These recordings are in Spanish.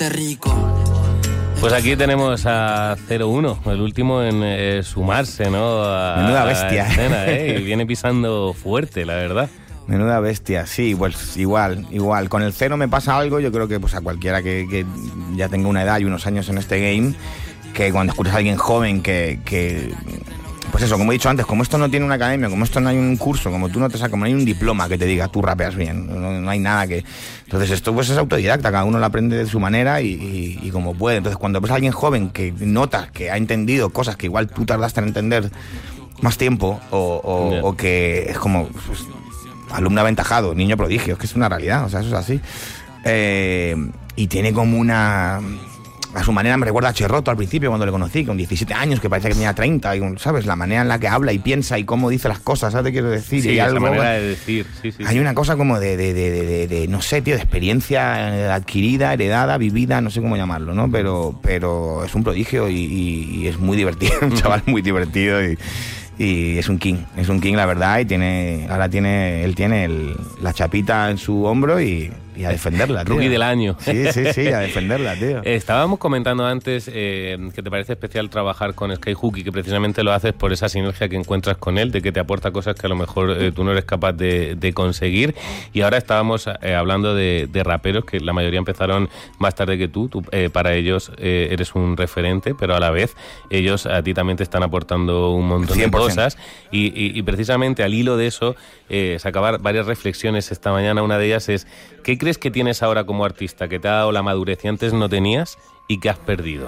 Pues aquí tenemos a 01, el último en sumarse, ¿no? Menuda bestia. A la escena, y viene pisando fuerte, la verdad. Menuda bestia, sí, pues igual. Con el Cero me pasa algo, yo creo que pues a cualquiera que ya tenga una edad y unos años en este game, que cuando escuchas a alguien joven que pues eso, como he dicho antes, como esto no tiene una academia, como esto no hay un curso, como tú no te sacas, como no hay un diploma que te diga tú rapeas bien, no hay nada que... Entonces esto pues es autodidacta, cada uno lo aprende de su manera y como puede. Entonces cuando ves a alguien joven que notas que ha entendido cosas que igual tú tardaste en entender más tiempo o que es como pues, alumno aventajado, niño prodigio, es que es una realidad, o sea, eso es así. Y tiene como una... A su manera me recuerda a Cherroto al principio cuando le conocí, con 17 años, que parece que tenía 30, y, ¿sabes? La manera en la que habla y piensa y cómo dice las cosas, ¿sabes? Te quiero decir. Sí, y esa algo, manera de decir. Sí. Hay una cosa como de no sé, tío, de experiencia adquirida, heredada, vivida, no sé cómo llamarlo, ¿no? Pero es un prodigio y es muy divertido, un chaval muy divertido y es un king, la verdad, y él tiene la chapita en su hombro y a defenderla, tío. Rookie del año. Sí, a defenderla, tío. Estábamos comentando antes que te parece especial trabajar con Skyhook y que precisamente lo haces por esa sinergia que encuentras con él, de que te aporta cosas que a lo mejor tú no eres capaz de conseguir. Y ahora estábamos hablando de raperos que la mayoría empezaron más tarde que tú. Para ellos eres un referente, pero a la vez ellos a ti también te están aportando un montón 100%. de cosas. Y precisamente al hilo de eso, sacar varias reflexiones esta mañana. Una de ellas es, ¿qué crees que tienes ahora como artista, que te ha dado la madurez y antes no tenías y que has perdido?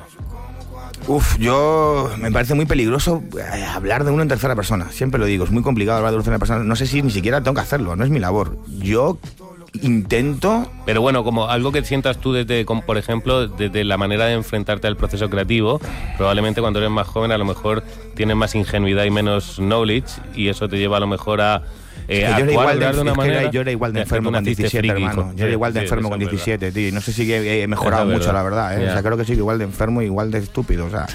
Yo me parece muy peligroso hablar de uno en tercera persona. Siempre lo digo, es muy complicado hablar de uno en tercera persona. No sé si ni siquiera tengo que hacerlo, no es mi labor. Yo intento... Pero bueno, como algo que sientas tú desde, como por ejemplo, desde la manera de enfrentarte al proceso creativo, probablemente cuando eres más joven a lo mejor tienes más ingenuidad y menos knowledge y eso te lleva a lo mejor a... yo era igual de enfermo con 17, hermano. Yo era igual de enfermo con 17, tío. Y no sé si he mejorado mucho, la verdad, ¿eh? O sea, creo que sigo igual de enfermo y igual de estúpido, o sea.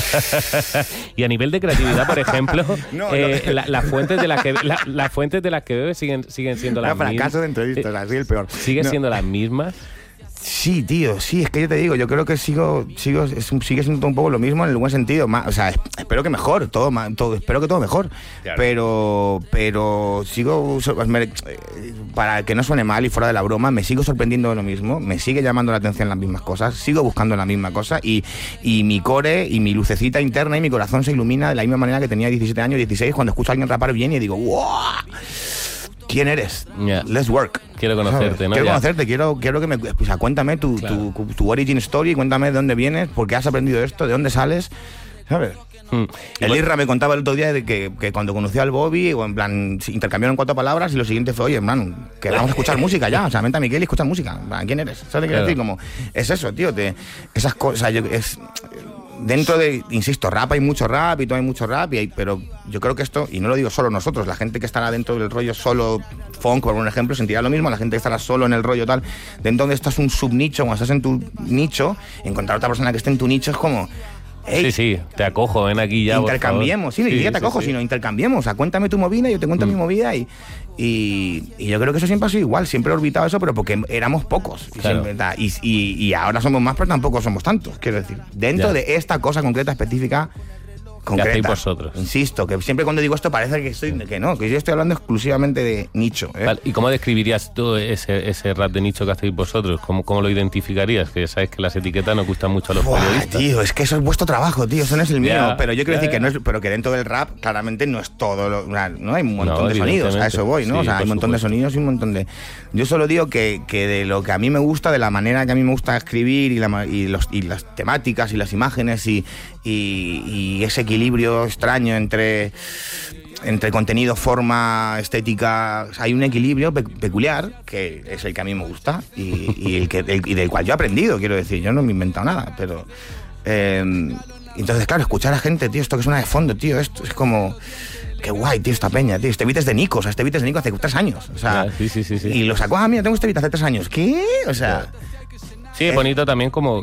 Y a nivel de creatividad, por ejemplo, las fuentes de las que bebes siguen siendo las mismas. Fracaso de entrevistas, así el peor. ¿Siguen siendo las mismas? Sí, tío, sí, es que yo te digo, yo creo que sigue siendo un poco lo mismo en el buen sentido, o sea, espero que mejor, espero que todo mejor, claro. pero sigo, para que no suene mal y fuera de la broma, me sigo sorprendiendo de lo mismo, me sigue llamando la atención las mismas cosas, sigo buscando la misma cosa y mi core y mi lucecita interna y mi corazón se ilumina de la misma manera que tenía 17 años, 16, cuando escucho a alguien rapar bien y digo, ¡wow! ¿Quién eres? Yeah. Let's work. Quiero conocerte, ¿no? Quiero conocerte, quiero que me... O sea, cuéntame tu origin story, cuéntame de dónde vienes, por qué has aprendido esto, de dónde sales, ¿sabes? El Irra me contaba el otro día de que cuando conoció al Bobby, o en plan, intercambiaron 4 palabras y lo siguiente fue, oye, hermano, que vamos a escuchar música ya, o sea, vente a Miguel y escucha música. ¿Quién eres? ¿Sabes qué quiero decir? Como, es eso, tío, esas cosas, dentro de, insisto, rap hay mucho rap y todo hay mucho rap, pero yo creo que esto, y no lo digo solo nosotros, la gente que estará dentro del rollo solo funk, por un ejemplo, sentirá lo mismo, la gente que estará solo en el rollo tal, dentro de esto es un subnicho, cuando estás en tu nicho, encontrar otra persona que esté en tu nicho es como... Hey, sí, te acojo, ven aquí ya. Intercambiemos, sí, ni siquiera te acojo, sino intercambiemos. O sea, cuéntame tu movida, yo te cuento mi movida y yo creo que eso siempre ha sido igual, siempre he orbitado eso, pero porque éramos pocos. Claro. Y ahora somos más, pero tampoco somos tantos. Quiero decir, dentro de esta cosa concreta, específica, ¿qué hacéis vosotros? Insisto, que siempre cuando digo esto parece que yo estoy hablando exclusivamente de nicho. Vale, ¿y cómo describirías tú ese rap de nicho que hacéis vosotros? ¿Cómo lo identificarías? Que ya sabes que las etiquetas nos gustan mucho a los periodistas. Tío, es que eso es vuestro trabajo, tío, eso no es el mío. Pero yo quiero decir que no es, pero que dentro del rap claramente no es todo, no hay un montón de sonidos, a eso voy, ¿no? Sí, o sea, hay un montón de sonidos y un montón de... Yo solo digo que de lo que a mí me gusta, de la manera que a mí me gusta escribir y las temáticas y las imágenes y ese equilibrio extraño entre contenido, forma, estética, hay un equilibrio peculiar que es el que a mí me gusta y del cual yo he aprendido, quiero decir, yo no me he inventado nada, pero entonces claro, escuchar a gente, tío, esto que suena de fondo, tío, esto es como... Qué guay, tío, esta peña, tío. Este beat es de Nico, o sea, este beat es de Nico hace 3 años. O sea, sí. Y lo sacó, mira, tengo este beat hace 3 años. ¿Qué? O sea... Sí, es bonito también como